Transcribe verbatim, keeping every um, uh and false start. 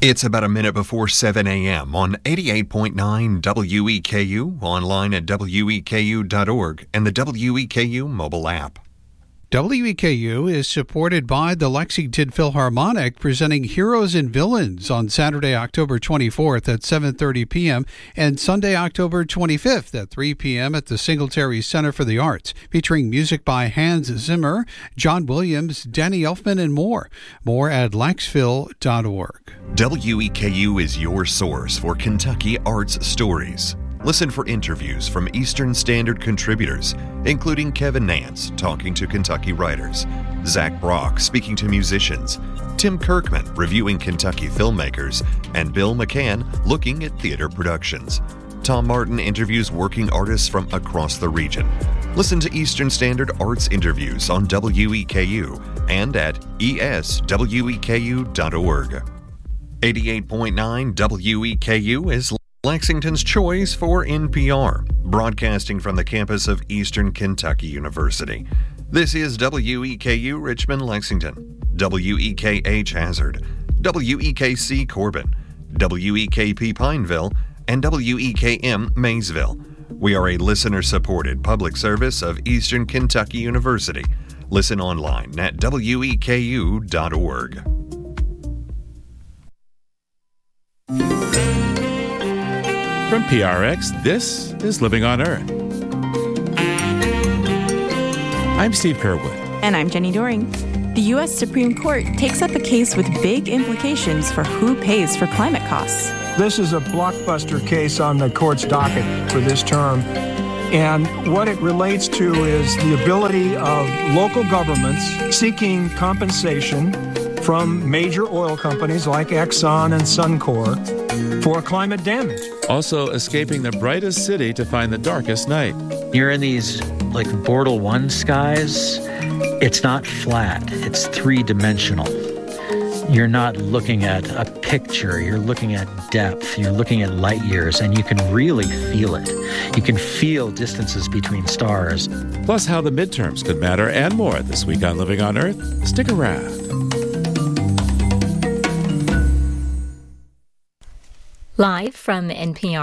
It's about a minute before seven a.m. on eighty-eight point nine W E K U, online at W E K U dot org, and the W E K U mobile app. W E K U is supported by the Lexington Philharmonic, presenting Heroes and Villains on Saturday, October twenty-fourth at seven thirty p.m. and Sunday, October twenty-fifth at three p.m. at the Singletary Center for the Arts, featuring music by Hans Zimmer, John Williams, Danny Elfman, and more. More at Lexphil dot org. W E K U is your source for Kentucky arts stories. Listen for interviews from Eastern Standard contributors, including Kevin Nance talking to Kentucky writers, Zach Brock speaking to musicians, Tim Kirkman reviewing Kentucky filmmakers, and Bill McCann looking at theater productions. Tom Martin interviews working artists from across the region. Listen to Eastern Standard Arts interviews on W E K U and at E S W E K U dot org. eighty-eight point nine W E K U is Lexington's choice for N P R, broadcasting from the campus of Eastern Kentucky University. This is W E K U Richmond, Lexington, W E K H Hazard, W E K C Corbin, W E K P Pineville, and W E K M Maysville. We are a listener-supported public service of Eastern Kentucky University. Listen online at W E K U dot org. From P R X, this is Living on Earth. I'm Steve Kerwood. And I'm Jenny Doring. The U S Supreme Court takes up a case with big implications for who pays for climate costs. This is a blockbuster case on the court's docket for this term. And what it relates to is the ability of local governments seeking compensation from major oil companies like Exxon and Suncor for climate damage. Also escaping the brightest city to find the darkest night. You're in these like Bortle one skies. It's not flat, it's three-dimensional. You're not looking at a picture, you're looking at depth, you're looking at light years, and you can really feel it. You can feel distances between stars. Plus how the midterms could matter and more this week on Living on Earth. Stick around. Live from N P R.